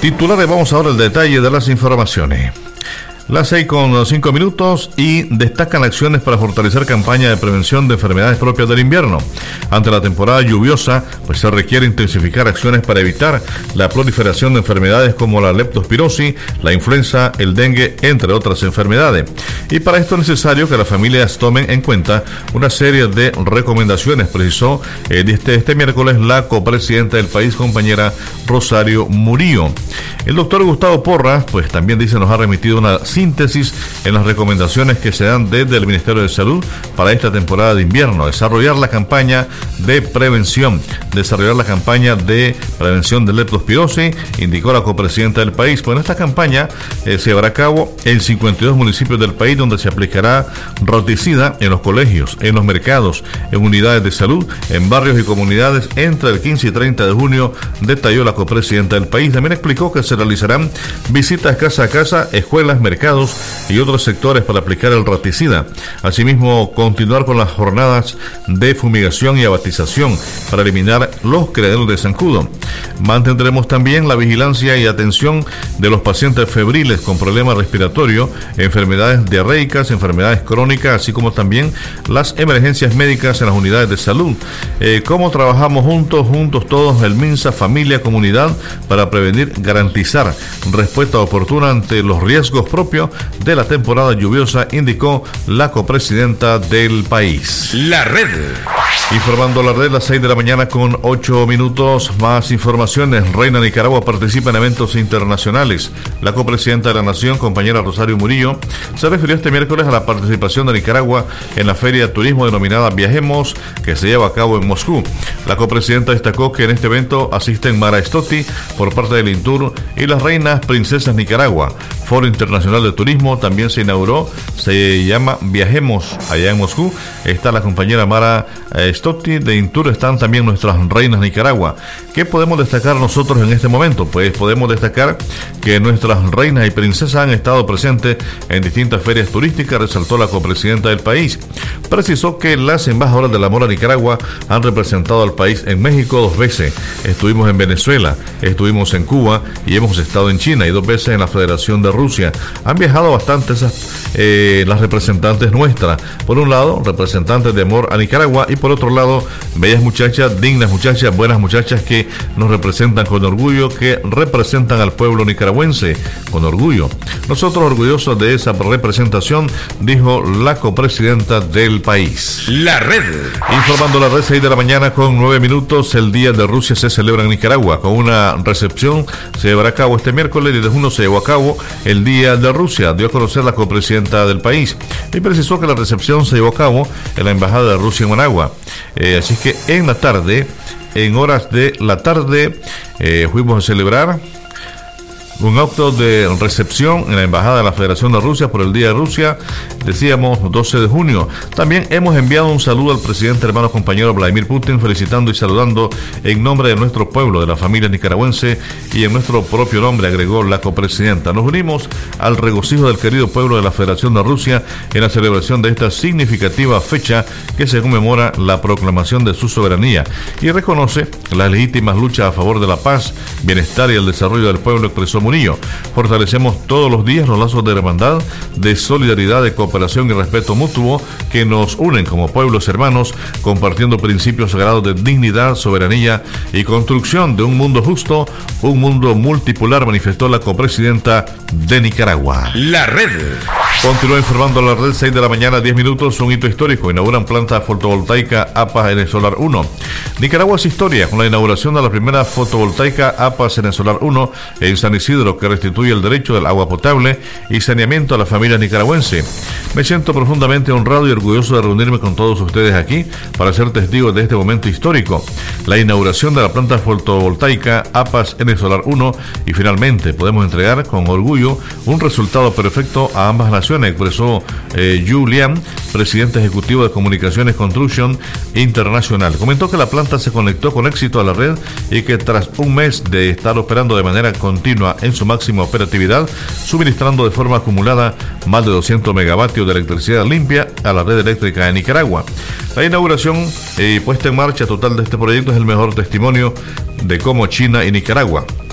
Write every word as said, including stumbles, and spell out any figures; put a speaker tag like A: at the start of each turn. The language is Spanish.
A: Titulares, vamos ahora al detalle de las informaciones. Las seis con cinco minutos y destacan acciones para fortalecer campaña de prevención de enfermedades propias del invierno. Ante la temporada lluviosa, pues se requiere intensificar acciones para evitar la proliferación de enfermedades como la leptospirosis, la influenza, el dengue, entre otras enfermedades. Y para esto es necesario que las familias tomen en cuenta una serie de recomendaciones, precisó este, este miércoles la copresidenta del país, compañera Rosario Murillo. El doctor Gustavo Porras, pues también dice, nos ha remitido una síntesis en las recomendaciones que se dan desde el Ministerio de Salud para esta temporada de invierno. Desarrollar la campaña de prevención, desarrollar la campaña de prevención de leptospirosis, indicó la copresidenta del país. Bueno, esta campaña eh, se llevará a cabo en cincuenta y dos municipios del país, donde se aplicará roticida en los colegios, en los mercados, en unidades de salud, en barrios y comunidades entre el quince y treinta de junio, detalló la copresidenta del país. También explicó que se realizarán visitas casa a casa, escuelas, mercados y otros sectores para aplicar el raticida. Asimismo, continuar con las jornadas de fumigación y abatización para eliminar los criaderos de zancudo. Mantendremos también la vigilancia y atención de los pacientes febriles con problemas respiratorios, enfermedades diarreicas, enfermedades crónicas, así como también las emergencias médicas en las unidades de salud. Eh, ¿Cómo trabajamos juntos, juntos todos, el MINSA, familia, comunidad, para prevenir, garantizar respuesta oportuna ante los riesgos propios de la temporada lluviosa, indicó la copresidenta del país?
B: La red.
A: Informando la red, las seis de la mañana con ocho minutos. Más informaciones. Reina Nicaragua participa en eventos internacionales. La copresidenta de la Nación, compañera Rosario Murillo, se refirió este miércoles a la participación de Nicaragua en la Feria de Turismo denominada Viajemos, que se lleva a cabo en Moscú. La copresidenta destacó que en este evento asisten Mara Estotti por parte del INTUR y las reinas princesas Nicaragua. Foro Internacional de Turismo también se inauguró, se llama Viajemos, allá en Moscú. Está la compañera Mara Estotti de INTUR, están también nuestras reinas Nicaragua. ¿Qué podemos destacar nosotros en este momento? Pues podemos destacar que nuestras reinas y princesas han estado presentes en distintas ferias turísticas, resaltó la copresidenta del país. Precisó que las embajadoras del amor a Nicaragua han representado al país en México dos veces. Estuvimos en Venezuela, estuvimos en Cuba y hemos estado en China y dos veces en la Federación de Rusia. Han viajado bastante esas, eh, las representantes nuestras. Por un lado, representantes de amor a Nicaragua, y por otro lado, bellas muchachas, dignas muchachas, buenas muchachas que nos representan con orgullo, que representan al pueblo nicaragüense con orgullo. Nosotros orgullosos de esa representación, dijo la copresidenta del país.
B: La red.
A: Informando la red, seis de la mañana con nueve minutos. El Día de Rusia se celebra en Nicaragua con una recepción. Se llevará a cabo este miércoles, desde junio se llevó a cabo el Día de Rusia, dio a conocer la copresidenta del país, y precisó que la recepción se llevó a cabo en la Embajada de Rusia en Managua. Eh, así que en la tarde, en horas de la tarde, eh, fuimos a celebrar un acto de recepción en la Embajada de la Federación de Rusia por el Día de Rusia, decíamos doce de junio. También hemos enviado un saludo al presidente hermano compañero Vladimir Putin, felicitando y saludando en nombre de nuestro pueblo, de la familia nicaragüense y en nuestro propio nombre, agregó la copresidenta. Nos unimos al regocijo del querido pueblo de la Federación de Rusia en la celebración de esta significativa fecha que se conmemora la proclamación de su soberanía y reconoce las legítimas luchas a favor de la paz, bienestar y el desarrollo del pueblo, expresó Murillo. Fortalecemos todos los días los lazos de hermandad, de solidaridad, de cooperación y respeto mutuo que nos unen como pueblos hermanos, compartiendo principios sagrados de dignidad, soberanía y construcción de un mundo justo, un mundo multipolar, manifestó la copresidenta de Nicaragua.
B: La red.
A: Continúa informando la red, seis de la mañana, diez minutos, un hito histórico. Inauguran planta fotovoltaica APAS en el Solar uno. Nicaragua es historia con la inauguración de la primera fotovoltaica APAS en el Solar uno en San Isidro, que restituye el derecho del agua potable y saneamiento a la familia nicaragüense. Me siento profundamente honrado y orgulloso de reunirme con todos ustedes aquí para ser testigos de este momento histórico, la inauguración de la planta fotovoltaica APAS en el Solar uno, y finalmente podemos entregar con orgullo un resultado perfecto a ambas naciones, expresó eh, Julian, presidente ejecutivo de Comunicaciones Construction Internacional. Comentó que la planta se conectó con éxito a la red y que tras un mes de estar operando de manera continua en su máxima operatividad, suministrando de forma acumulada más de doscientos megavatios de electricidad limpia a la red eléctrica de Nicaragua. La inauguración y eh, puesta en marcha total de este proyecto es el mejor testimonio de cómo China y Nicaragua